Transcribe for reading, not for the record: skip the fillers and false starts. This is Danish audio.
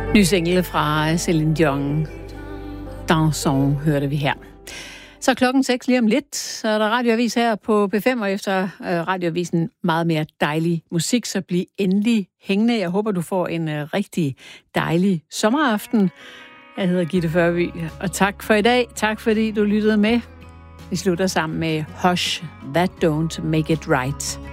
Ny single fra Celine Dion. Danson hørte vi her. Så klokken 6 lige om lidt, så er der radioavis her på P5, og efter radioavisen meget mere dejlig musik, så bliv endelig hængende. Jeg håber, du får en rigtig dejlig sommeraften. Jeg hedder Gitte Førby, og tak for i dag. Tak fordi du lyttede med. Vi slutter sammen med Hush, That Don't Make It Right.